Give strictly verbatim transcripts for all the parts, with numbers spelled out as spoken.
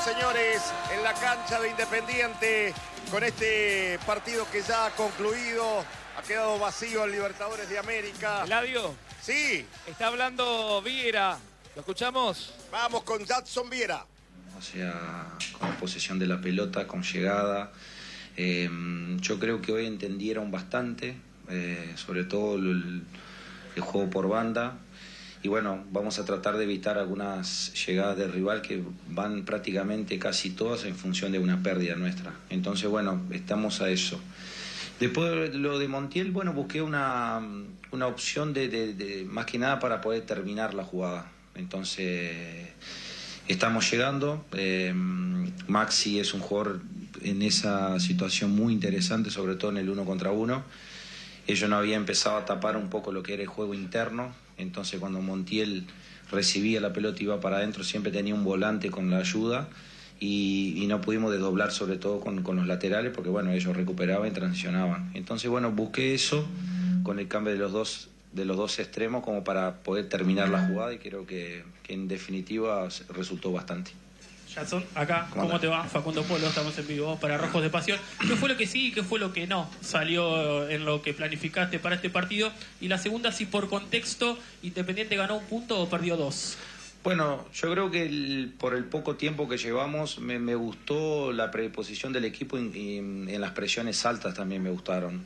señores, en la cancha de Independiente, con este partido que ya ha concluido, ha quedado vacío el Libertadores de América. Eladio. Sí. Está hablando Viera. ¿Lo escuchamos? Vamos con Jadson Viera. O sea, con posesión de la pelota, con llegada. Eh, yo creo que hoy entendieron bastante, eh, sobre todo el, el juego por banda. Y bueno, vamos a tratar de evitar algunas llegadas del rival que van prácticamente casi todas en función de una pérdida nuestra. Entonces, bueno, estamos a eso. Después de lo de Montiel, bueno, busqué una, una opción de, de, de más que nada para poder terminar la jugada. Entonces, estamos llegando. Eh, Maxi es un jugador en esa situación muy interesante, sobre todo en el uno contra uno. Ellos no habían empezado a tapar un poco lo que era el juego interno, entonces cuando Montiel recibía la pelota y iba para adentro siempre tenía un volante con la ayuda y, y no pudimos desdoblar sobre todo con, con los laterales porque bueno, ellos recuperaban y transicionaban. Entonces bueno, busqué eso con el cambio de los dos, de los dos extremos como para poder terminar la jugada y creo que, que en definitiva resultó bastante. Jadson, acá, ¿cómo, ¿Cómo te va? Facundo Polo, estamos en vivo para Rojos de Pasión. ¿Qué fue lo que sí y qué fue lo que no salió en lo que planificaste para este partido? Y la segunda, si por contexto, ¿Independiente ganó un punto o perdió dos? Bueno, yo creo que el, por el poco tiempo que llevamos me, me gustó la predisposición del equipo y, y en las presiones altas también me gustaron.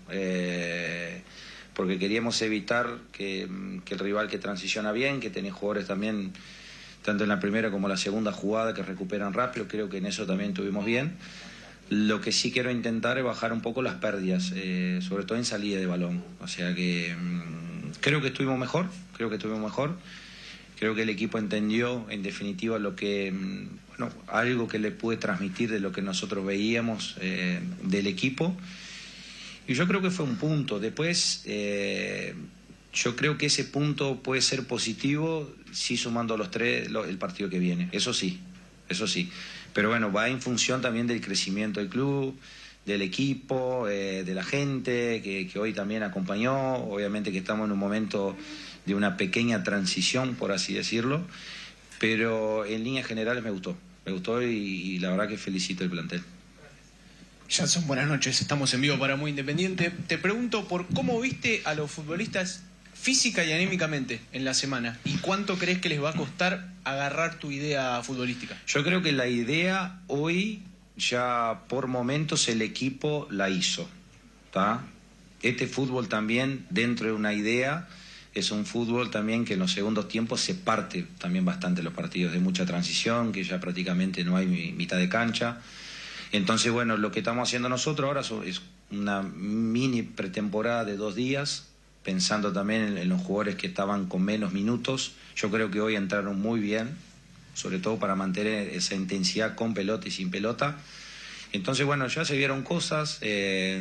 Eh, porque queríamos evitar que, que el rival que transiciona bien, que tenía jugadores también tanto en la primera como la segunda jugada que recuperan rápido, creo que en eso también tuvimos bien. Lo que sí quiero intentar es bajar un poco las pérdidas, eh, sobre todo en salida de balón. O sea que mmm, creo que estuvimos mejor, creo que estuvimos mejor. Creo que el equipo entendió, en definitiva, lo que, mmm, bueno, algo que le pude transmitir de lo que nosotros veíamos eh, del equipo. Y yo creo que fue un punto. Después, eh, yo creo que ese punto puede ser positivo sí sumando los tres lo, el partido que viene, eso sí, eso sí. Pero bueno, va en función también del crecimiento del club, del equipo, eh, de la gente que, que hoy también acompañó. Obviamente que estamos en un momento de una pequeña transición, por así decirlo, pero en líneas generales me gustó, me gustó y, y la verdad que felicito el plantel. Jadson, buenas noches, estamos en vivo para Muy Independiente. Te pregunto por cómo viste a los futbolistas física y anímicamente en la semana y cuánto crees que les va a costar agarrar tu idea futbolística. Yo creo que la idea hoy ya por momentos el equipo la hizo, ¿tá? Este fútbol también dentro de una idea es un fútbol también que en los segundos tiempos se parte también bastante los partidos de mucha transición, que ya prácticamente no hay mitad de cancha. Entonces bueno, lo que estamos haciendo nosotros ahora es una mini pretemporada de dos días, pensando también en, en los jugadores que estaban con menos minutos. Yo creo que hoy entraron muy bien, sobre todo para mantener esa intensidad con pelota y sin pelota. Entonces, bueno, ya se vieron cosas. Eh,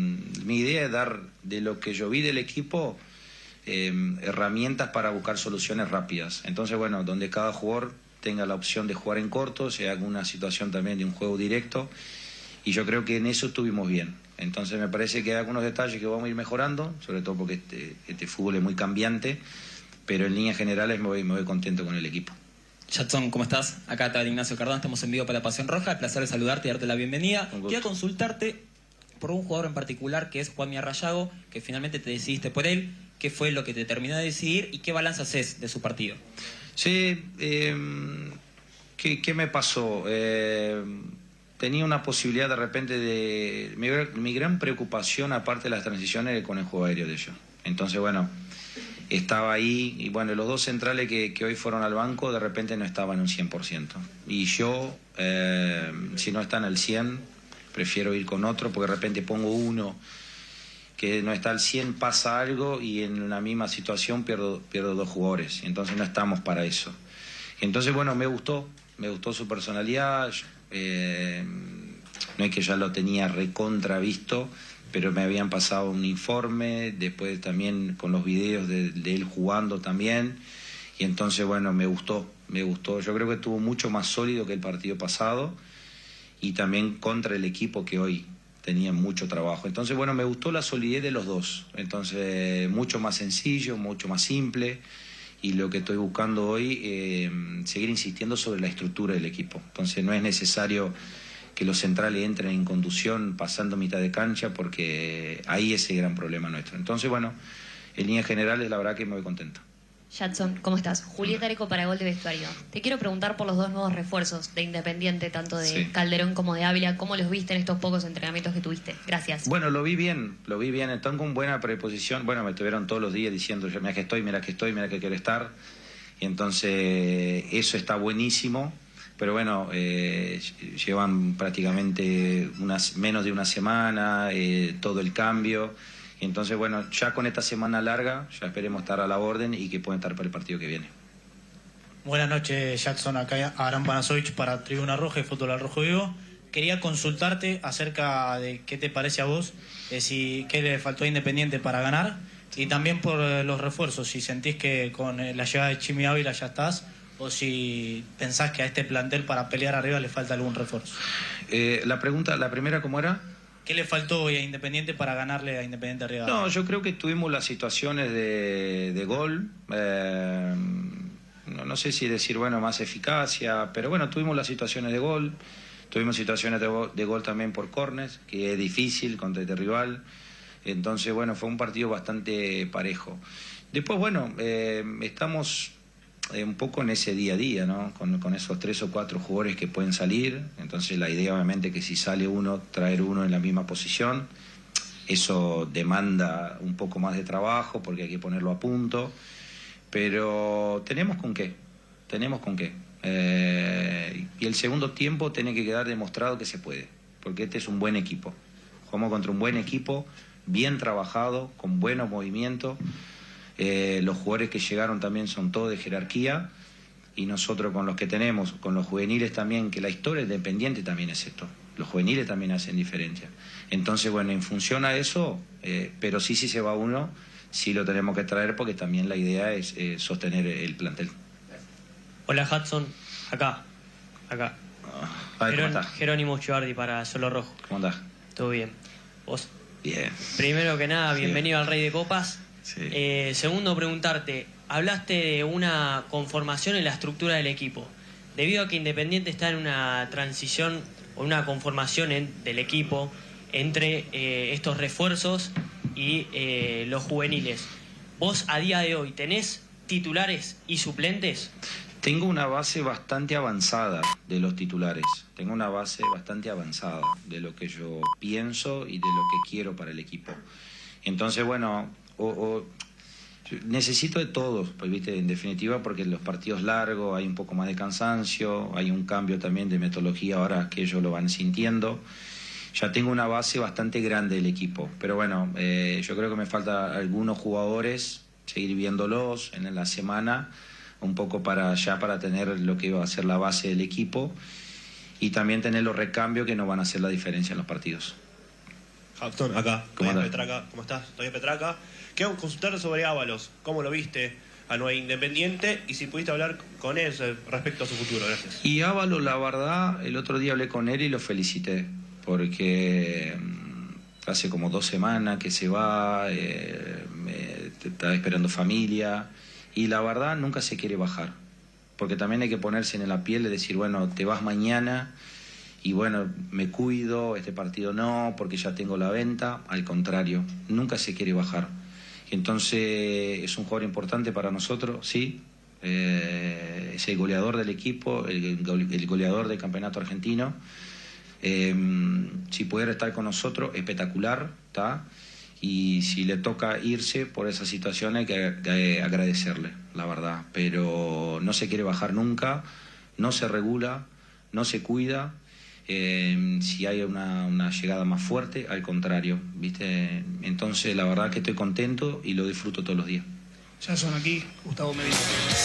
mi idea es dar, de lo que yo vi del equipo, eh, herramientas para buscar soluciones rápidas. Entonces, bueno, donde cada jugador tenga la opción de jugar en corto, si hay alguna situación también de un juego directo. Y yo creo que en eso estuvimos bien. Entonces me parece que hay algunos detalles que vamos a ir mejorando, sobre todo porque este, este fútbol es muy cambiante, pero en líneas generales me voy, me voy contento con el equipo. Jadson, ¿cómo estás? Acá está Ignacio Cardón, estamos en vivo para Pasión Roja. El placer de saludarte y darte la bienvenida. Quiero consultarte por un jugador en particular que es Juanmi Arrayago, que finalmente te decidiste por él. ¿Qué fue lo que te terminó de decidir y qué balance haces de su partido? Sí, eh, ¿qué, ¿qué me pasó? Eh, tenía una posibilidad de repente de... Mi, mi gran preocupación, aparte de las transiciones, con el juego aéreo de ellos. Entonces, bueno, estaba ahí y bueno, los dos centrales que, que hoy fueron al banco de repente no estaban un cien por ciento. Y yo, eh, si no están al cien, prefiero ir con otro porque de repente pongo uno que no está al cien, pasa algo y en una misma situación pierdo, pierdo dos jugadores. Entonces no estamos para eso. Entonces, bueno, me gustó, me gustó su personalidad. Eh, no es que ya lo tenía recontra visto, pero me habían pasado un informe, después también con los videos de, de él jugando también, y entonces bueno, me gustó, me gustó. Yo creo que estuvo mucho más sólido que el partido pasado y también contra el equipo que hoy tenía mucho trabajo. Entonces bueno, me gustó la solidez de los dos, entonces mucho más sencillo, mucho más simple. y lo que estoy buscando hoy, eh, seguir insistiendo sobre la estructura del equipo. Entonces no es necesario que los centrales entren en conducción pasando mitad de cancha, porque ahí es el gran problema nuestro. Entonces, bueno, en líneas generales la verdad que me voy contento. Jadson, ¿cómo estás? Julieta Areco para Gol de Vestuario. Te quiero preguntar por los dos nuevos refuerzos de Independiente, tanto de sí. Calderón como de Ávila. ¿Cómo los viste en estos pocos entrenamientos que tuviste? Gracias. Bueno, lo vi bien, lo vi bien. Están con buena predisposición. Bueno, me estuvieron todos los días diciendo, mira que estoy, mira que estoy, mira que quiero estar. Y entonces, eso está buenísimo. Pero bueno, eh, llevan prácticamente unas, menos de una semana, eh, todo el cambio. Entonces, bueno, ya con esta semana larga, ya esperemos estar a la orden y que puedan estar para el partido que viene. Buenas noches, Jadson. Acá Aram Panasovich para Tribuna Roja y Fútbol al Rojo Vivo. Quería consultarte acerca de qué te parece a vos, eh, si qué le faltó a Independiente para ganar, y también por eh, los refuerzos, si sentís que con eh, la llegada de Chimi Ávila ya estás, o si pensás que a este plantel para pelear arriba le falta algún refuerzo. Eh, la pregunta, la primera, ¿cómo era? ¿Qué le faltó hoy a Independiente para ganarle a Independiente Rivadavia? No, yo creo que tuvimos las situaciones de, de gol. Eh, no, no sé si decir, bueno, más eficacia, pero bueno, tuvimos las situaciones de gol. Tuvimos situaciones de, de gol también por córners, que es difícil contra este rival. Entonces, bueno, fue un partido bastante parejo. Después, bueno, eh, estamos eh, un poco en ese día a día, ¿no? Con, con esos tres o cuatro jugadores que pueden salir. Entonces la idea obviamente que si sale uno, traer uno en la misma posición. Eso demanda un poco más de trabajo porque hay que ponerlo a punto. Pero tenemos con qué, tenemos con qué. Eh, y el segundo tiempo tiene que quedar demostrado que se puede, porque este es un buen equipo. Jugamos contra un buen equipo, bien trabajado, con buenos movimientos. Eh, los jugadores que llegaron también son todos de jerarquía, y nosotros con los que tenemos, con los juveniles también, que la historia independiente también es esto, los juveniles también hacen diferencia. Entonces, bueno, en función a eso, eh, pero sí, sí se va uno, sí lo tenemos que traer, porque también la idea es eh, sostener el plantel. Hola, Jadson, acá, acá. Ah, ¿cómo Jerón- estás? Jerónimo Chivardi para Solo Rojo. ¿Cómo andás? ¿Todo bien? ¿Vos? Bien. Primero que nada, Sí. bienvenido al Rey de Copas. Sí. Eh, segundo, preguntarte, hablaste de una conformación en la estructura del equipo. Debido a que Independiente está en una transición o una conformación en- del equipo entre eh, estos refuerzos y eh, los juveniles, ¿vos a día de hoy tenés titulares y suplentes? Tengo una base bastante avanzada de los titulares. Tengo una base bastante avanzada de lo que yo pienso y de lo que quiero para el equipo. Entonces, bueno, o, o, necesito de todos, pues, ¿viste? En definitiva, porque en los partidos largos hay un poco más de cansancio, hay un cambio también de metodología ahora que ellos lo van sintiendo. Ya tengo una base bastante grande del equipo, pero bueno, eh, yo creo que me falta algunos jugadores, seguir viéndolos en la semana, un poco para ya para tener lo que va a ser la base del equipo y también tener los recambios que nos van a hacer la diferencia en los partidos. Jadson, acá. ¿Cómo Estoy andás? Petraca. ¿Cómo estás? Estoy Petraca. Quiero consultar sobre Ábalos. ¿Cómo lo viste a Nueva Independiente? Y si pudiste hablar con él respecto a su futuro. Gracias. Y Ávalo, la verdad, el otro día hablé con él y lo felicité, porque mm, hace como dos semanas que se va, eh, me, está esperando familia, y la verdad nunca se quiere bajar, porque también hay que ponerse en la piel de decir, bueno, te vas mañana, y bueno, me cuido, este partido no, porque ya tengo la venta. Al contrario, nunca se quiere bajar. Entonces, es un jugador importante para nosotros, sí. Eh, es el goleador del equipo, el, el goleador del campeonato argentino. Eh, si pudiera estar con nosotros, espectacular, ¿está? Y si le toca irse por esa situación, hay que, que agradecerle, la verdad. Pero no se quiere bajar nunca, no se regula, no se cuida. Eh, si hay una, una llegada más fuerte, al contrario, ¿viste? Entonces, la verdad que estoy contento y lo disfruto todos los días. Ya son aquí, Gustavo Medina.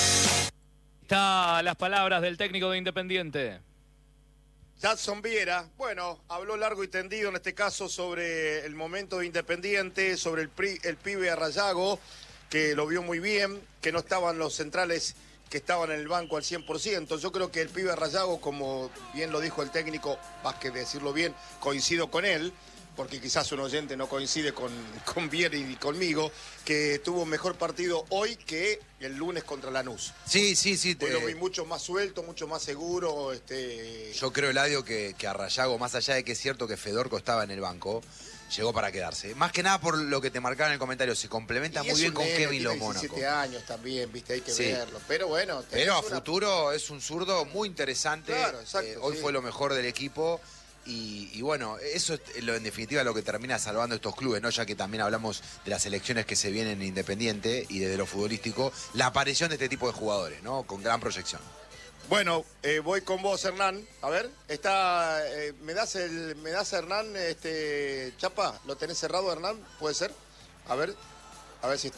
Está las palabras del técnico de Independiente. Jadson Viera, bueno, habló largo y tendido en este caso sobre el momento de Independiente, sobre el, pri, el pibe Arrayago, que lo vio muy bien, que no estaban los centrales que estaban en el banco al cien por ciento. Yo creo que el pibe Arrayago, como bien lo dijo el técnico, más que decirlo bien, coincido con él, porque quizás un oyente no coincide con, con Vieri y conmigo, que tuvo un mejor partido hoy que el lunes contra Lanús. Sí, sí, sí. Te... lo vi mucho más suelto, mucho más seguro. Este... Yo creo, Eladio, que, que a Rayago, más allá de que es cierto que Fedorco estaba en el banco, llegó para quedarse. Más que nada por lo que te marcaba en el comentario, se complementa y muy bien con nene, Kevin Lo tiene Mónaco. diecisiete años también, viste, hay que sí. verlo. Pero bueno. Pero a una... futuro es un zurdo muy interesante. Claro, exacto, eh, hoy sí. fue lo mejor del equipo. Y, y bueno, eso es lo, en definitiva lo que termina salvando estos clubes, ¿no? Ya que también hablamos de las elecciones que se vienen en Independiente y desde lo futbolístico, la aparición de este tipo de jugadores, ¿no? Con gran proyección. Bueno, eh, voy con vos, Hernán. A ver, está, eh, ¿me das el, me das Hernán, este, Chapa? ¿Lo tenés cerrado, Hernán? ¿Puede ser? A ver, a ver si está.